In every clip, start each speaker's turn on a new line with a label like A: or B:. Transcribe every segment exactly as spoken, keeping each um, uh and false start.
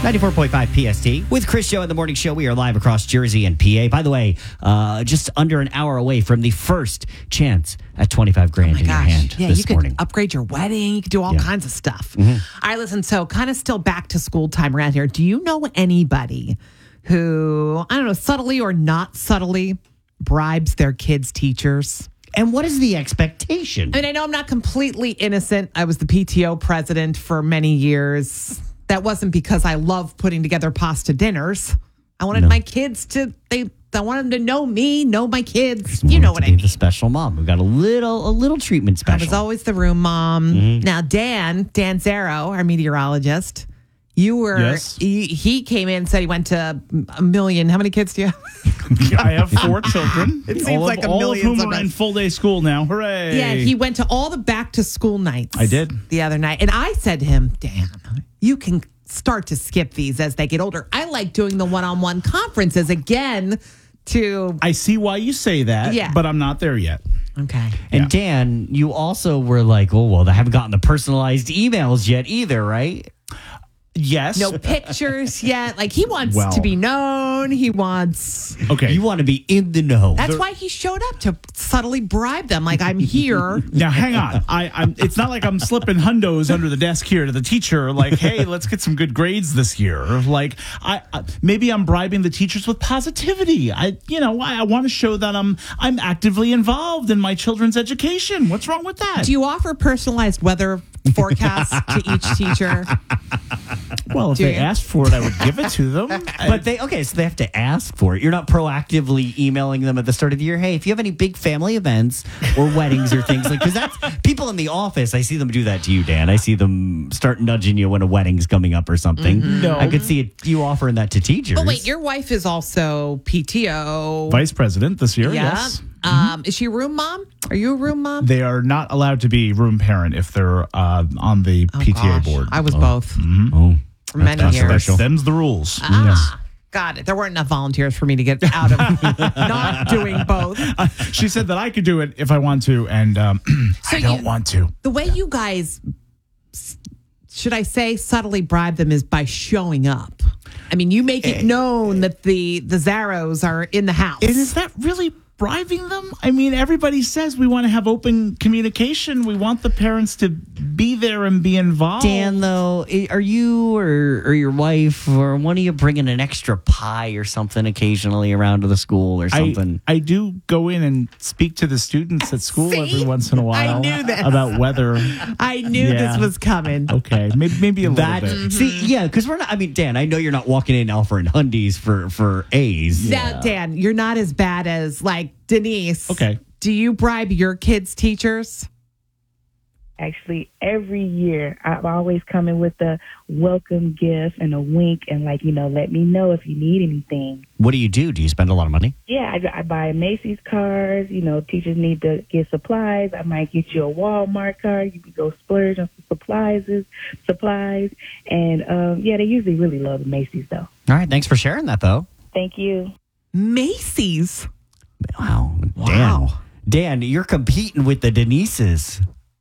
A: ninety-four point five P S T with Chris Show in the Morning Show. We are live across Jersey and P A. By the way, uh, just under an hour away from the first chance at twenty-five grand
B: oh
A: in
B: gosh.
A: your hand
B: yeah,
A: this
B: you could
A: morning.
B: upgrade your wedding. You could do all
A: Yeah.
B: kinds of stuff.
A: Mm-hmm.
B: All right, listen. So, kind of still back to school time around here. Do you know anybody who, I don't know, subtly or not subtly bribes their kids' teachers?
A: And what is the expectation?
B: I mean, I know I'm not completely innocent. I was the P T O president for many years. That wasn't because I love putting together pasta dinners. I wanted
A: No.
B: my kids to, they, I wanted them to know me, know my kids. You
A: Wanted
B: know
A: to
B: what I
A: be
B: mean.
A: The special mom. We got a little, a little treatment
B: I
A: special.
B: was always the room mom.
A: Mm-hmm.
B: Now, Dan, Dan Zero, our meteorologist, you were,
C: Yes.
B: he, he came in and said he went to a million. How many kids do you have?
C: I have four children.
B: It seems
C: all
B: like
C: of,
B: a
C: all of
B: million
C: whom are in
B: sometimes.
C: full day school now. Hooray!
B: Yeah, he went to all the back to school nights.
C: I did.
B: The other night. And I said to him, Dan, you can start to skip these as they get older. I like doing the one-on-one conferences again to,
C: I see why you say that,
B: Yeah.
C: but I'm not there yet.
B: okay.
A: And
C: Yeah.
A: Dan, you also were like, oh, well, they haven't gotten the personalized emails yet either, right?
C: Yes.
B: No pictures yet. Like he wants
C: Well.
B: to be known. He wants.
C: Okay.
A: You want to be in the know.
B: That's why he showed up to subtly bribe them. Like I'm here.
C: Now, hang on. I, I'm. It's not like I'm slipping hundos under the desk here to the teacher. Like, hey, let's get some good grades this year. Like, I, I maybe I'm bribing the teachers with positivity. I, you know, I, I want to show that I'm I'm actively involved in my children's education. What's wrong with that?
B: Do you offer personalized weather forecasts to each teacher?
C: well, if
B: do
C: they
B: you?
C: asked for it, I would give it to them.
A: But they, okay, so they have to ask for it. You're not proactively emailing them at the start of the year. Hey, if you have any big family events or weddings or things like, because that's people in the office. I see them do that to you, Dan. I see them start nudging you when a wedding's coming up or something.
B: Mm-hmm.
C: No.
A: I could see it, you offering that to teachers.
B: But wait, your wife is also P T O.
C: Vice president this year.
B: Yeah.
C: Yes.
B: Um, is she a room mom? Are you a room mom?
C: They are not allowed to be room parent if they're uh, on the
B: Oh,
C: P T A
B: gosh.
C: board.
B: I was both
A: oh,
B: for many
A: that's
B: years.
A: special.
C: Them's the rules.
B: Ah, got it. There weren't enough volunteers for me to get out of not doing both.
C: Yes. She said that I could do it if I want to, and um,
B: So
C: I don't
B: you-
C: want to.
B: The way you guys, should I say, subtly bribe them is by showing up. I mean, you make it known that the the Zaros are in the house.
C: And is that really bribing them? I mean, everybody says we want to have open communication. We want the parents to be there and be involved.
A: Dan, though, i- are you or, or your wife or one of you bringing an extra pie or something occasionally around to the school or something?
C: I, I do go in and speak to the students at school
B: See?
C: every once in a while
B: I knew this.
C: about weather.
B: I knew
C: Yeah.
B: this was coming.
C: Okay, maybe, maybe a
A: That
C: little bit.
A: see, yeah, because we're not. I mean, Dan, I know you're not walking in offering hundies for for A's.
B: Now, Dan, you're not as bad as like Denise.
C: Okay.
B: Do you bribe your kids' teachers?
D: Actually, every year I'm always coming with a welcome gift and a wink and like, you know, let me know if you need anything.
A: What do you do? Do you spend a lot of money?
D: Yeah, I, I buy Macy's cards. You know, teachers need to get supplies. I might get you a Walmart card. You can go splurge on some supplies, supplies. And um, yeah, they usually really love the Macy's though.
A: All right, thanks for sharing that, though.
D: Thank you.
B: Macy's.
A: Wow,
B: Wow.
A: Dan, Dan, you're competing with the Denises.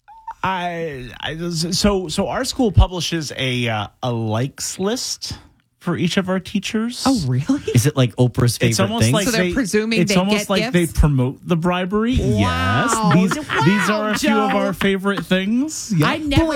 C: I, I so so our school publishes a uh, a likes list for each of our teachers.
B: Oh, really?
A: Is it like Oprah's favorite
C: It's almost
A: things?
C: like
B: So they're
C: they,
B: presuming
C: it's
B: they
C: almost
B: get
C: like
B: gifts?
C: they promote the bribery.
B: Wow.
C: Yes, these
B: Wow,
C: these are a few of
B: Joe.
C: our favorite things. Yep.
B: I never